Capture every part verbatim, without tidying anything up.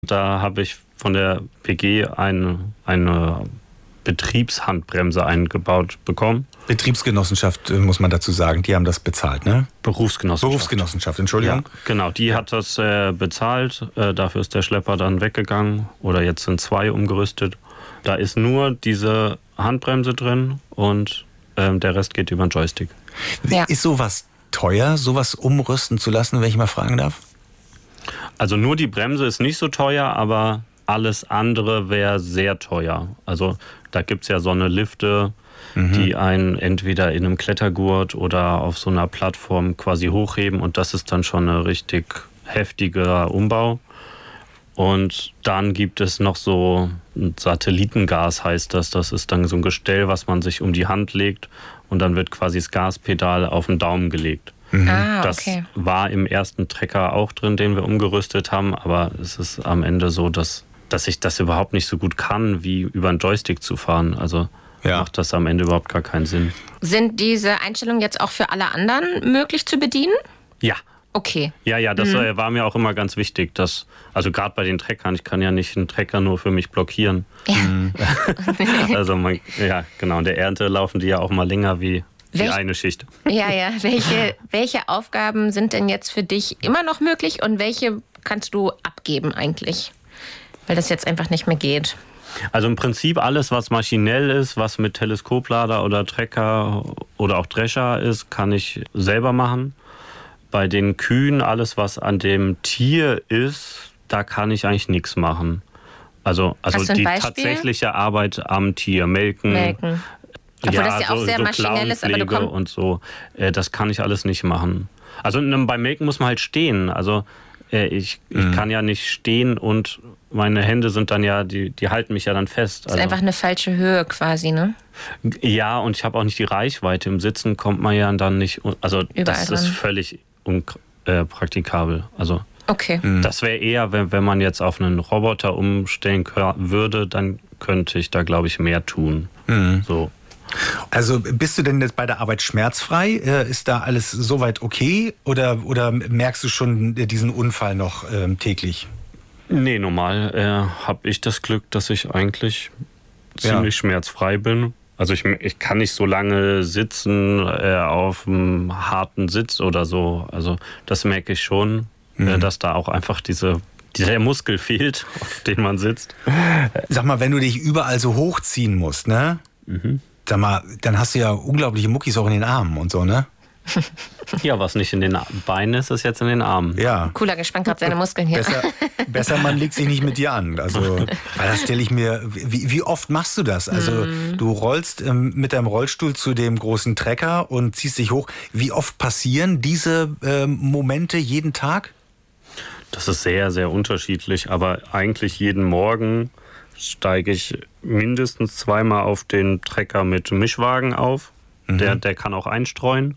Da habe ich von der W G eine, eine Betriebshandbremse eingebaut bekommen. Betriebsgenossenschaft, muss man dazu sagen, die haben das bezahlt, ne? Berufsgenossenschaft. Berufsgenossenschaft, Entschuldigung. Ja, genau, die ja. hat das äh, bezahlt. Äh, dafür ist der Schlepper dann weggegangen. Oder jetzt sind zwei umgerüstet. Da ist nur diese Handbremse drin und ähm, der Rest geht über den Joystick. Ja. Ist sowas teuer, sowas umrüsten zu lassen, wenn ich mal fragen darf? Also nur die Bremse ist nicht so teuer, aber alles andere wäre sehr teuer. Also da gibt es ja so eine Lifte, mhm. die einen entweder in einem Klettergurt oder auf so einer Plattform quasi hochheben und das ist dann schon ein richtig heftiger Umbau. Und dann gibt es noch so ein Satellitengas, heißt das. Das ist dann so ein Gestell, was man sich um die Hand legt und dann wird quasi das Gaspedal auf den Daumen gelegt. Mhm. Ah, das okay. war im ersten Trecker auch drin, den wir umgerüstet haben, aber es ist am Ende so, dass, dass ich das überhaupt nicht so gut kann, wie über einen Joystick zu fahren. Also ja. macht das am Ende überhaupt gar keinen Sinn. Sind diese Einstellungen jetzt auch für alle anderen möglich zu bedienen? Ja. Okay. Ja, ja, das mhm. war mir auch immer ganz wichtig, dass, also gerade bei den Treckern, ich kann ja nicht einen Trecker nur für mich blockieren. Ja. Also man, ja, genau, in der Ernte laufen die ja auch mal länger wie die Welch, eine Schicht. Ja, ja. Welche, welche Aufgaben sind denn jetzt für dich immer noch möglich und welche kannst du abgeben eigentlich? Weil das jetzt einfach nicht mehr geht. Also im Prinzip alles, was maschinell ist, was mit Teleskoplader oder Trecker oder auch Drescher ist, kann ich selber machen. Bei den Kühen, alles was an dem Tier ist, da kann ich eigentlich nichts machen. Also, also die Beispiel? tatsächliche Arbeit am Tier, melken. Melken. Obwohl ja, das ja auch so, sehr so maschinell ist, aber du kommst... und so, äh, das kann ich alles nicht machen. Also beim Melken muss man halt stehen. Also äh, ich, ich mhm. kann ja nicht stehen und meine Hände sind dann ja, die, die halten mich ja dann fest. Das ist also einfach eine falsche Höhe quasi, ne? Ja, und ich habe auch nicht die Reichweite. Im Sitzen kommt man ja dann nicht, also Überall das dran. ist völlig unpraktikabel. Also okay. Mhm. Das wäre eher, wenn, wenn man jetzt auf einen Roboter umstellen würde, dann könnte ich da, glaube ich, mehr tun. Mhm. So. Also bist du denn jetzt bei der Arbeit schmerzfrei? Ist da alles soweit okay? Oder, oder merkst du schon diesen Unfall noch ähm, täglich? Nee, normal äh, habe ich das Glück, dass ich eigentlich ziemlich ja. schmerzfrei bin. Also ich, ich kann nicht so lange sitzen äh, auf einem harten Sitz oder so. Also das merke ich schon, mhm. äh, dass da auch einfach diese, dieser Muskel fehlt, auf den man sitzt. Sag mal, wenn du dich überall so hochziehen musst, ne? Mhm. Sag mal, dann hast du ja unglaubliche Muckis auch in den Armen und so, ne? Ja, was nicht in den Beinen ist, ist jetzt in den Armen. Ja. Cooler gespannt gerade seine Muskeln hier. Besser, besser man legt sich nicht mit dir an. Also, weil das stelle ich mir, wie, wie oft machst du das? Also mm. du rollst ähm, mit deinem Rollstuhl zu dem großen Trecker und ziehst dich hoch. Wie oft passieren diese ähm, Momente jeden Tag? Das ist sehr, sehr unterschiedlich, aber eigentlich jeden Morgen steige ich mindestens zweimal auf den Trecker mit Mischwagen auf. Mhm. Der, der kann auch einstreuen.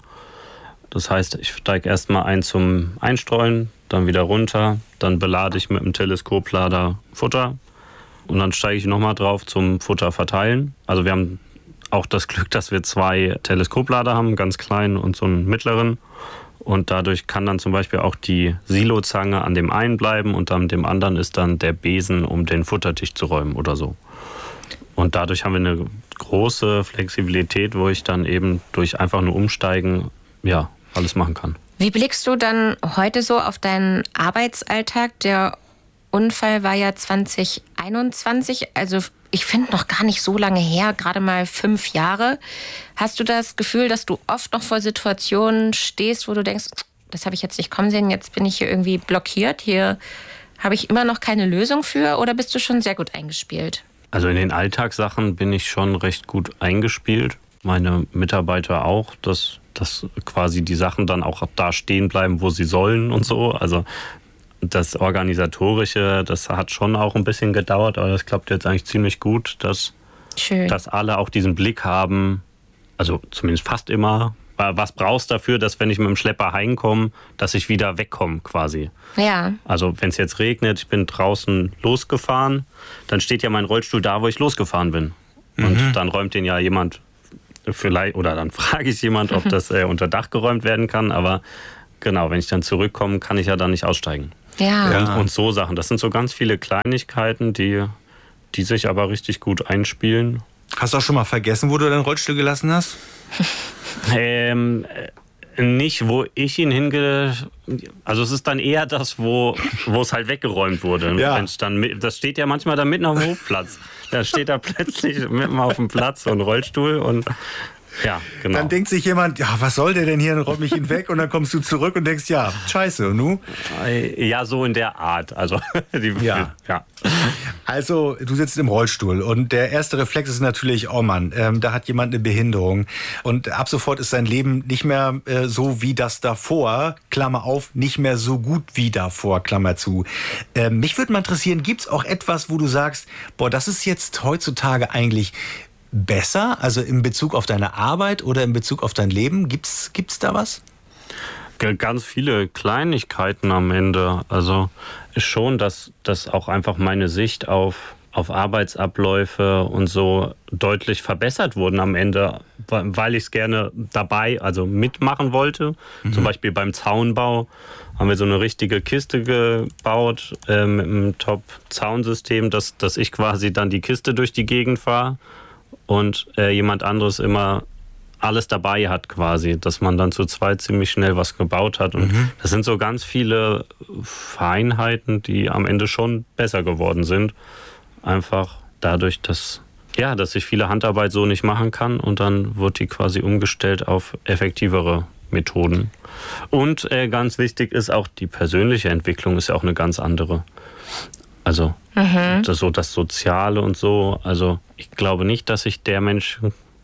Das heißt, ich steige erstmal ein zum Einstreuen, dann wieder runter, dann belade ich mit dem Teleskoplader Futter und dann steige ich nochmal drauf zum Futter verteilen. Also wir haben auch das Glück, dass wir zwei Teleskoplader haben, einen ganz kleinen und so einen mittleren. Und dadurch kann dann zum Beispiel auch die Silozange an dem einen bleiben und an dem anderen ist dann der Besen, um den Futtertisch zu räumen oder so. Und dadurch haben wir eine große Flexibilität, wo ich dann eben durch einfach nur umsteigen, ja, alles machen kann. Wie blickst du dann heute so auf deinen Arbeitsalltag? Der Unfall war ja zwanzig einundzwanzig, also ich finde noch gar nicht so lange her, gerade mal fünf Jahre. Hast du das Gefühl, dass du oft noch vor Situationen stehst, wo du denkst, das habe ich jetzt nicht kommen sehen, jetzt bin ich hier irgendwie blockiert, hier habe ich immer noch keine Lösung für, oder bist du schon sehr gut eingespielt? Also in den Alltagssachen bin ich schon recht gut eingespielt. Meine Mitarbeiter auch, dass, dass quasi die Sachen dann auch da stehen bleiben, wo sie sollen und so. Also das Organisatorische, das hat schon auch ein bisschen gedauert, aber das klappt jetzt eigentlich ziemlich gut, dass, dass alle auch diesen Blick haben, also zumindest fast immer, was brauchst du dafür, dass wenn ich mit dem Schlepper heimkomme, dass ich wieder wegkomme quasi. Ja. Also wenn es jetzt regnet, ich bin draußen losgefahren, dann steht ja mein Rollstuhl da, wo ich losgefahren bin. Mhm. Und dann räumt den ja jemand vielleicht, oder dann frage ich jemand, ob das äh, unter Dach geräumt werden kann, aber genau, wenn ich dann zurückkomme, kann ich ja dann nicht aussteigen. Ja. ja. Und, und so Sachen. Das sind so ganz viele Kleinigkeiten, die, die sich aber richtig gut einspielen. Hast du auch schon mal vergessen, wo du deinen Rollstuhl gelassen hast? ähm, nicht, wo ich ihn hinge... Also es ist dann eher das, wo, wo es halt weggeräumt wurde. Ja. Wenn's dann, das steht ja manchmal da mitten auf dem Hofplatz. Da steht da plötzlich mitten auf dem Platz so ein Rollstuhl und ja, genau. Dann denkt sich jemand, ja, was soll der denn hier, dann räum ich ihn weg und dann kommst du zurück und denkst, ja, scheiße, und nu? Ja, so in der Art. Also, die, ja. ja. Also, du sitzt im Rollstuhl und der erste Reflex ist natürlich, oh Mann, ähm, da hat jemand eine Behinderung. Und ab sofort ist sein Leben nicht mehr äh, so wie das davor, Klammer auf, nicht mehr so gut wie davor, Klammer zu. Ähm, mich würde mal interessieren, gibt's auch etwas, wo du sagst, boah, das ist jetzt heutzutage eigentlich besser, also in Bezug auf deine Arbeit oder in Bezug auf dein Leben? Gibt's, gibt's da was? Ganz viele Kleinigkeiten am Ende. Also ist schon, dass, dass auch einfach meine Sicht auf, auf Arbeitsabläufe und so deutlich verbessert wurden am Ende, weil ich es gerne dabei, also mitmachen wollte. Mhm. Zum Beispiel beim Zaunbau haben wir so eine richtige Kiste gebaut äh, mit einem Top-Zaunsystem, dass, dass ich quasi dann die Kiste durch die Gegend fahre und äh, jemand anderes immer alles dabei hat quasi, dass man dann zu zweit ziemlich schnell was gebaut hat. Und mhm. das sind so ganz viele Feinheiten, die am Ende schon besser geworden sind. Einfach dadurch, dass, ja, dass ich viele Handarbeit so nicht machen kann und dann wird die quasi umgestellt auf effektivere Methoden. Und äh, ganz wichtig ist auch, die persönliche Entwicklung ist ja auch eine ganz andere. Also mhm. das, so das Soziale und so. Also ich glaube nicht, dass ich der Mensch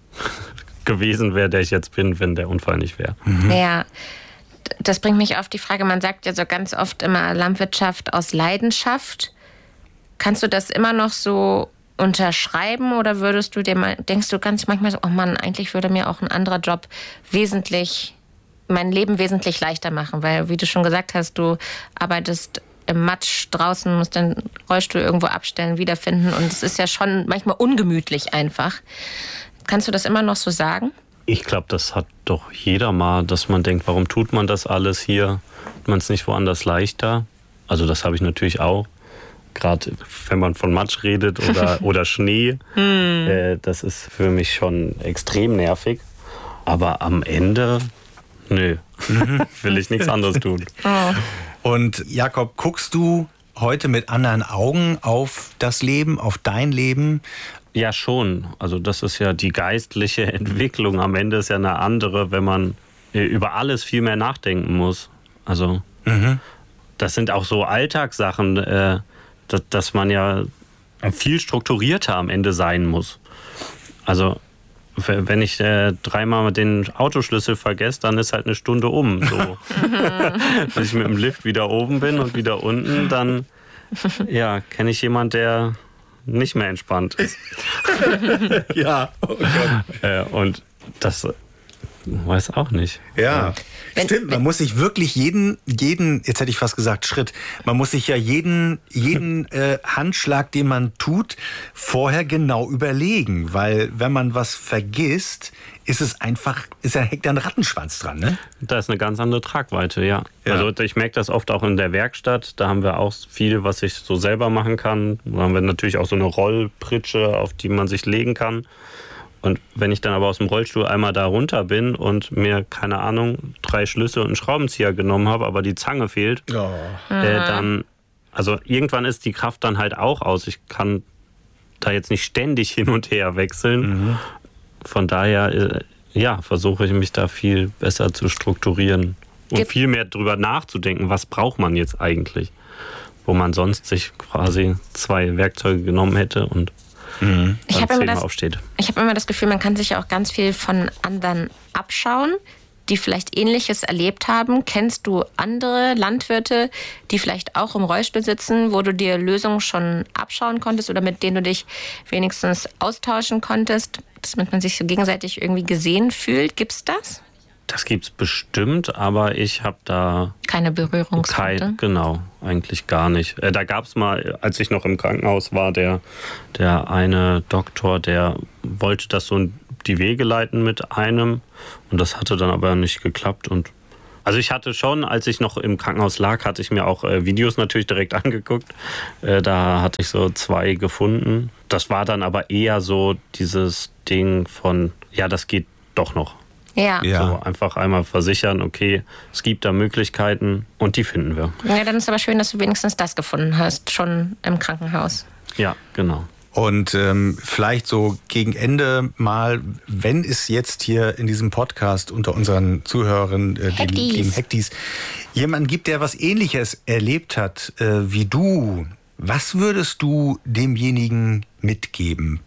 gewesen wäre, der ich jetzt bin, wenn der Unfall nicht wäre. Mhm. Ja, das bringt mich auf die Frage, man sagt ja so ganz oft immer Landwirtschaft aus Leidenschaft. Kannst du das immer noch so unterschreiben oder würdest du dir mal, denkst du ganz manchmal so, oh Mann, eigentlich würde mir auch ein anderer Job wesentlich, mein Leben wesentlich leichter machen, weil, wie du schon gesagt hast, du arbeitest im Matsch draußen, musst den Rollstuhl irgendwo abstellen, wiederfinden und es ist ja schon manchmal ungemütlich einfach. Kannst du das immer noch so sagen? Ich glaube, das hat doch jeder mal, dass man denkt, warum tut man das alles hier? Hat man es nicht woanders leichter? Also das habe ich natürlich auch. Gerade wenn man von Matsch redet oder, oder Schnee. Hm. Äh, das ist für mich schon extrem nervig. Aber am Ende, nö, will ich nichts anderes tun. Oh. Und Jakob, guckst du heute mit anderen Augen auf das Leben, auf dein Leben? Ja, schon. Also das ist ja die geistliche Entwicklung. Am Ende ist ja eine andere, wenn man über alles viel mehr nachdenken muss. Also mhm. das sind auch so Alltagssachen, äh, dass, dass man ja viel strukturierter am Ende sein muss. Also wenn ich äh, dreimal den Autoschlüssel vergesse, dann ist halt eine Stunde um. So. Wenn ich mit dem Lift wieder oben bin und wieder unten, dann ja, kenne ich jemanden, der nicht mehr entspannt ist. Ja, oh Gott. Äh, und das weiß auch nicht. Ja, wenn, stimmt. Man wenn, muss sich wirklich jeden, jeden, jetzt hätte ich fast gesagt Schritt, man muss sich ja jeden, jeden äh, Handschlag, den man tut, vorher genau überlegen. Weil wenn man was vergisst, ist es einfach, ist ja, hängt da ein Rattenschwanz dran, ne? Da ist eine ganz andere Tragweite, ja. ja. Also ich merke das oft auch in der Werkstatt. Da haben wir auch viel, was ich so selber machen kann. Da haben wir natürlich auch so eine Rollpritsche, auf die man sich legen kann. Und wenn ich dann aber aus dem Rollstuhl einmal da runter bin und mir, keine Ahnung, drei Schlüssel und einen Schraubenzieher genommen habe, aber die Zange fehlt, oh. äh, dann, also irgendwann ist die Kraft dann halt auch aus. Ich kann da jetzt nicht ständig hin und her wechseln. Mhm. Von daher, äh, ja, versuche ich mich da viel besser zu strukturieren und Gibt viel mehr drüber nachzudenken, was braucht man jetzt eigentlich, wo man sonst sich quasi zwei Werkzeuge genommen hätte und Mhm. Ich habe immer, hab immer das Gefühl, man kann sich auch ganz viel von anderen abschauen, die vielleicht Ähnliches erlebt haben. Kennst du andere Landwirte, die vielleicht auch im Rollstuhl sitzen, wo du dir Lösungen schon abschauen konntest oder mit denen du dich wenigstens austauschen konntest, damit man sich so gegenseitig irgendwie gesehen fühlt? Gibt's das? Das gibt's bestimmt, aber ich habe da keine Berührungspunkte. Kein, genau, eigentlich gar nicht. Äh, da gab's mal, als ich noch im Krankenhaus war, der, der eine Doktor, der wollte das so die Wege leiten mit einem und das hatte dann aber nicht geklappt und Also ich hatte schon, als ich noch im Krankenhaus lag, hatte ich mir auch äh, Videos natürlich direkt angeguckt. Äh, da hatte ich so zwei gefunden. Das war dann aber eher so dieses Ding von, ja, das geht doch noch. Ja. Ja. So einfach einmal versichern, okay, es gibt da Möglichkeiten und die finden wir. Ja, dann ist aber schön, dass du wenigstens das gefunden hast, schon im Krankenhaus. Ja, genau. Und ähm, vielleicht so gegen Ende mal, wenn es jetzt hier in diesem Podcast unter unseren Zuhörern, äh, den, den Hektis, jemanden gibt, der was Ähnliches erlebt hat äh, wie du, was würdest du demjenigen mitgeben?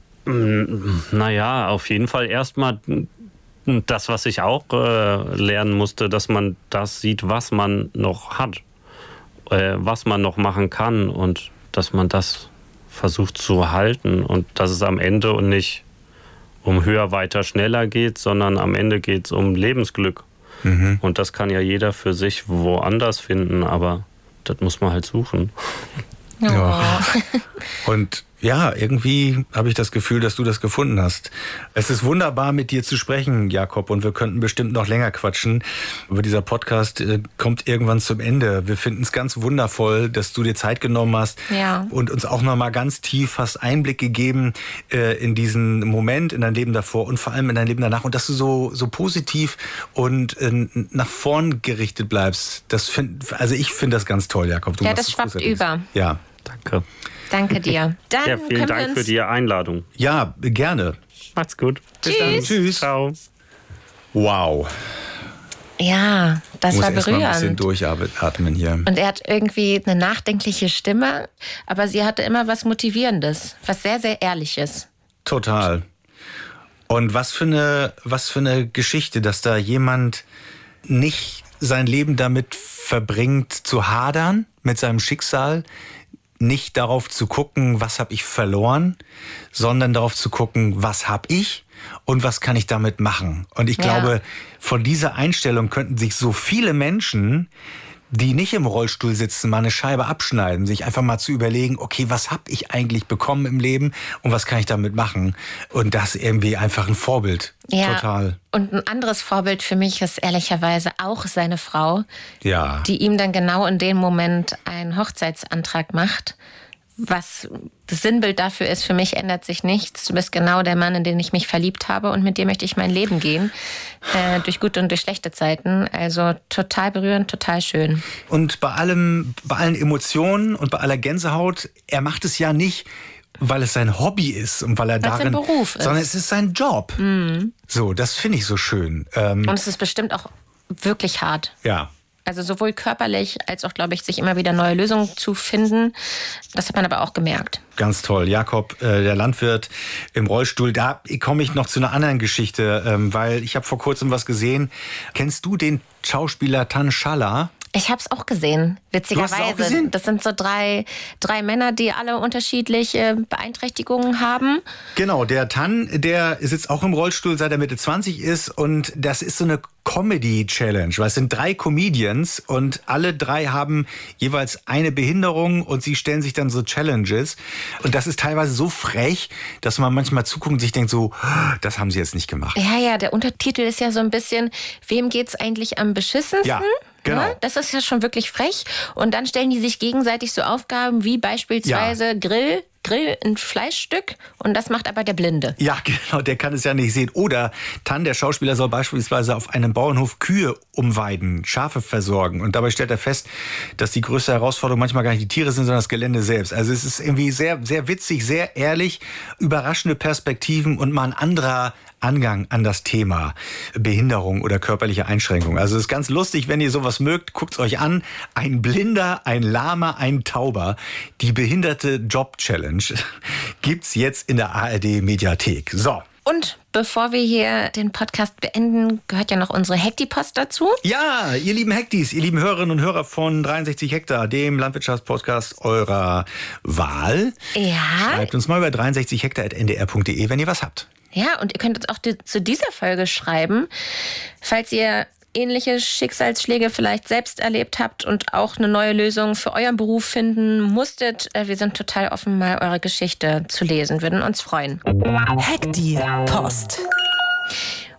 Naja, auf jeden Fall erstmal das, was ich auch äh, lernen musste, dass man das sieht, was man noch hat, äh, was man noch machen kann und dass man das versucht zu halten und dass es am Ende und nicht um höher, weiter, schneller geht, sondern am Ende geht es um Lebensglück. Mhm. Und das kann ja jeder für sich woanders finden, aber das muss man halt suchen. Oh. Ja. Und ja, irgendwie habe ich das Gefühl, dass du das gefunden hast. Es ist wunderbar, mit dir zu sprechen, Jakob, und wir könnten bestimmt noch länger quatschen. Aber dieser Podcast äh, kommt irgendwann zum Ende. Wir finden es ganz wundervoll, dass du dir Zeit genommen hast ja. und uns auch noch mal ganz tief hast Einblick gegeben äh, in diesen Moment, in dein Leben davor und vor allem in dein Leben danach. Und dass du so so positiv und äh, nach vorn gerichtet bleibst. Das find, also ich finde das ganz toll, Jakob. Du ja, machst das schwappt großartig. über. Ja. Danke. Danke dir. Dann ja, vielen Dank für die Einladung. Ja, gerne. Macht's gut. Bis dann. Tschüss. Ciao. Wow. Ja, das Muss war erst mal ein bisschen berührend. durchatmen hier. Und er hat irgendwie eine nachdenkliche Stimme, aber sie hatte immer was Motivierendes, was sehr, sehr Ehrliches. Total. Und was für eine, was für eine Geschichte, dass da jemand nicht sein Leben damit verbringt, zu hadern mit seinem Schicksal, nicht darauf zu gucken, was habe ich verloren, sondern darauf zu gucken, was habe ich und was kann ich damit machen. Und ich Ja. glaube, von dieser Einstellung könnten sich so viele Menschen, die nicht im Rollstuhl sitzen, mal eine Scheibe abschneiden, sich einfach mal zu überlegen, okay, was habe ich eigentlich bekommen im Leben und was kann ich damit machen? Und das ist irgendwie einfach ein Vorbild. Ja. Total. Und ein anderes Vorbild für mich ist ehrlicherweise auch seine Frau, Ja. die ihm dann genau in dem Moment einen Hochzeitsantrag macht. Was das Sinnbild dafür ist, für mich ändert sich nichts. Du bist genau der Mann, in den ich mich verliebt habe und mit dir möchte ich mein Leben gehen. Äh, durch gute und durch schlechte Zeiten. Also total berührend, total schön. Und bei allem, bei allen Emotionen und bei aller Gänsehaut, er macht es ja nicht, weil es sein Hobby ist und weil er Weil's darin, sein Beruf ist. sondern es ist sein Job. Mhm. So, das finde ich so schön. Ähm, Und es ist bestimmt auch wirklich hart. ja. Also sowohl körperlich als auch, glaube ich, sich immer wieder neue Lösungen zu finden. Das hat man aber auch gemerkt. Ganz toll. Jakob, äh, der Landwirt im Rollstuhl. Da komme ich noch zu einer anderen Geschichte, ähm, weil ich habe vor kurzem was gesehen. Kennst du den Schauspieler Tan Challa? Ich habe es auch gesehen, witzigerweise. Du hast es auch gesehen? Das sind so drei, drei Männer, die alle unterschiedliche Beeinträchtigungen haben. Genau, der Tan, der sitzt auch im Rollstuhl, seit er Mitte zwanzig ist. Und das ist so eine Comedy-Challenge, weil es sind drei Comedians und alle drei haben jeweils eine Behinderung und sie stellen sich dann so Challenges. Und das ist teilweise so frech, dass man manchmal zuguckt und sich denkt so, das haben sie jetzt nicht gemacht. Ja, ja, der Untertitel ist ja so ein bisschen, wem geht's eigentlich am beschissensten? Ja. Genau. Ja, das ist ja schon wirklich frech. Und dann stellen die sich gegenseitig so Aufgaben wie beispielsweise Ja. Grill, Grill ein Fleischstück und das macht aber der Blinde. Ja, genau, der kann es ja nicht sehen. Oder Tan, der Schauspieler, soll beispielsweise auf einem Bauernhof Kühe umweiden, Schafe versorgen. Und dabei stellt er fest, dass die größte Herausforderung manchmal gar nicht die Tiere sind, sondern das Gelände selbst. Also es ist irgendwie sehr, sehr witzig, sehr ehrlich, überraschende Perspektiven und mal ein anderer Angang an das Thema Behinderung oder körperliche Einschränkung. Also es ist ganz lustig, wenn ihr sowas mögt, guckt's euch an. Ein Blinder, ein Lahmer, ein Tauber. Die behinderte Job-Challenge gibt's jetzt in der A R D-Mediathek. So. Und bevor wir hier den Podcast beenden, gehört ja noch unsere Hektipost dazu. Ja, ihr lieben Hektis, ihr lieben Hörerinnen und Hörer von dreiundsechzig Hektar, dem Landwirtschaftspodcast eurer Wahl. Ja. Schreibt uns mal über dreiundsechzig hektar at n d r punkt d e, wenn ihr was habt. Ja, und ihr könnt uns auch die, zu dieser Folge schreiben, falls ihr ähnliche Schicksalsschläge vielleicht selbst erlebt habt und auch eine neue Lösung für euren Beruf finden musstet. Wir sind total offen, mal eure Geschichte zu lesen, würden uns freuen. Hekti Post.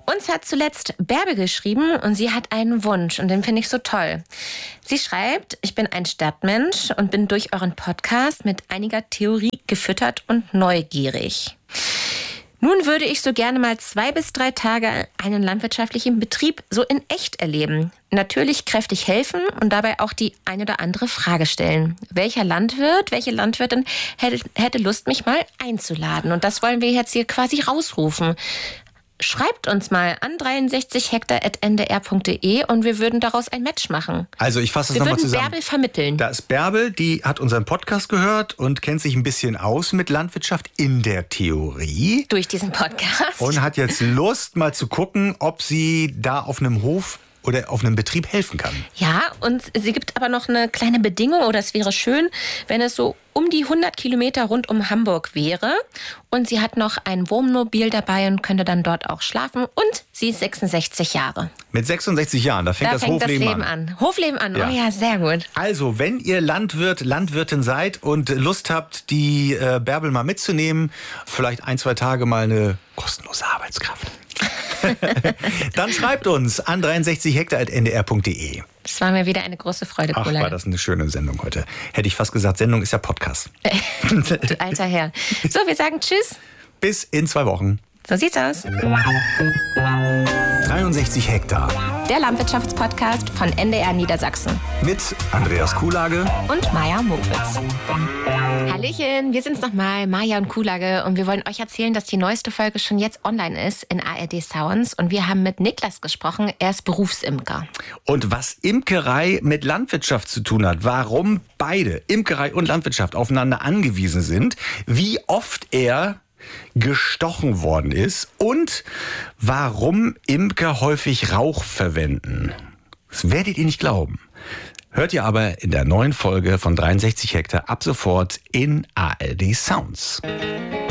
Uns hat zuletzt Bärbel geschrieben und sie hat einen Wunsch und den finde ich so toll. Sie schreibt, ich bin ein Stadtmensch und bin durch euren Podcast mit einiger Theorie gefüttert und neugierig. Nun würde ich so gerne mal zwei bis drei Tage einen landwirtschaftlichen Betrieb so in echt erleben. Natürlich kräftig helfen und dabei auch die eine oder andere Frage stellen. Welcher Landwirt, welche Landwirtin hätte, hätte Lust, mich mal einzuladen? Und das wollen wir jetzt hier quasi rausrufen. Schreibt uns mal an dreiundsechzig hektar at n d r punkt d e und wir würden daraus ein Match machen. Also ich fasse das nochmal zusammen. Wir würden Bärbel vermitteln. Da ist Bärbel, die hat unseren Podcast gehört und kennt sich ein bisschen aus mit Landwirtschaft in der Theorie. Durch diesen Podcast. Und hat jetzt Lust, mal zu gucken, ob sie da auf einem Hof oder auf einem Betrieb helfen kann. Ja, und sie gibt aber noch eine kleine Bedingung, oder es wäre schön, wenn es so um die hundert Kilometer rund um Hamburg wäre. Und sie hat noch ein Wohnmobil dabei und könnte dann dort auch schlafen. Und sie ist sechsundsechzig Jahre. Mit sechsundsechzig Jahren, da fängt da das fängt Hofleben das Leben an. an. Hofleben an, ja. Oh ja, sehr gut. Also, wenn ihr Landwirt, Landwirtin seid und Lust habt, die äh, Bärbel mal mitzunehmen, vielleicht ein, zwei Tage mal eine kostenlose Arbeitskraft. Dann schreibt uns an dreiundsechzig hektar at n d r punkt d e. Das war mir wieder eine große Freude, Ach, Kollege. war das eine schöne Sendung heute. Hätte ich fast gesagt, Sendung ist ja Podcast. Du alter Herr. So, wir sagen Tschüss. Bis in zwei Wochen. So sieht's aus. dreiundsechzig Hektar. Der Landwirtschaftspodcast von N D R Niedersachsen. Mit Andreas Kuhlage und Maja Mokwitz. Hallöchen, wir sind's nochmal, Maja und Kuhlage. Und wir wollen euch erzählen, dass die neueste Folge schon jetzt online ist in A R D Sounds. Und wir haben mit Niklas gesprochen, er ist Berufsimker. Und was Imkerei mit Landwirtschaft zu tun hat, warum beide, Imkerei und Landwirtschaft, aufeinander angewiesen sind, wie oft er gestochen worden ist und warum Imker häufig Rauch verwenden. Das werdet ihr nicht glauben. Hört ihr aber in der neuen Folge von dreiundsechzig Hektar ab sofort in A R D Sounds.